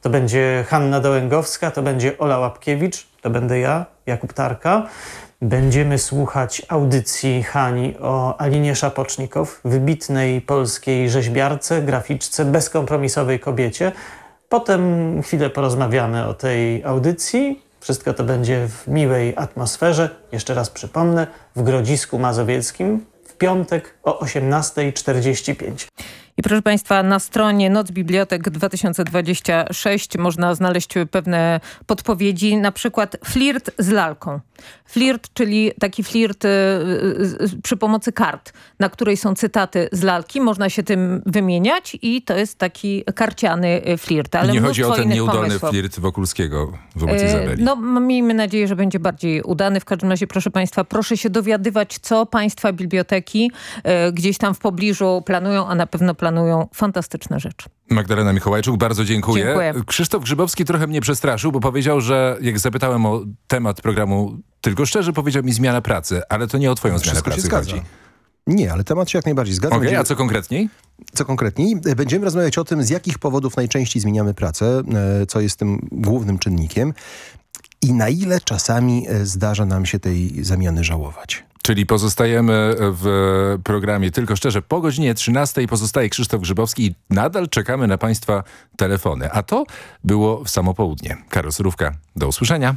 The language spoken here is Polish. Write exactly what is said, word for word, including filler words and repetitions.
to będzie Hanna Dołęgowska, to będzie Ola Łapkiewicz, to będę ja, Jakub Tarka. Będziemy słuchać audycji Hani o Alinie Szapocznikow, wybitnej polskiej rzeźbiarce, graficzce, bezkompromisowej kobiecie. Potem chwilę porozmawiamy o tej audycji. Wszystko to będzie w miłej atmosferze. Jeszcze raz przypomnę, w Grodzisku Mazowieckim w piątek o osiemnasta czterdzieści pięć. I proszę Państwa, na stronie Noc Bibliotek dwa tysiące dwudziesty szósty można znaleźć pewne podpowiedzi, na przykład flirt z lalką. Flirt, czyli taki flirt y, y, przy pomocy kart, na której są cytaty z lalki. Można się tym wymieniać i to jest taki karciany flirt. Ale nie chodzi o ten nieudolny pomysłów. flirt Wokulskiego wobec Izabeli. No miejmy nadzieję, że będzie bardziej udany. W każdym razie, proszę Państwa, proszę się dowiadywać, co Państwa biblioteki y, gdzieś tam w pobliżu planują, a na pewno planują fantastyczne rzeczy. Magdalena Mikołajczuk, bardzo dziękuję. Dziękuję. Krzysztof Grzybowski trochę mnie przestraszył, bo powiedział, że jak zapytałem o temat programu Tylko Szczerze, powiedział mi zmiana pracy, ale to nie o twoją zmianę Wszystko się pracy zgadza. chodzi. Nie, ale temat się jak najbardziej zgadza. Okej, Będziemy- a co konkretniej? Co konkretniej? Będziemy rozmawiać o tym, z jakich powodów najczęściej zmieniamy pracę, e, co jest tym głównym czynnikiem i na ile czasami e, zdarza nam się tej zamiany żałować. Czyli pozostajemy w programie Tylko Szczerze po godzinie trzynastej. Pozostaje Krzysztof Grzybowski i nadal czekamy na Państwa telefony. A to było w samo południe. Karol Surówka, do usłyszenia.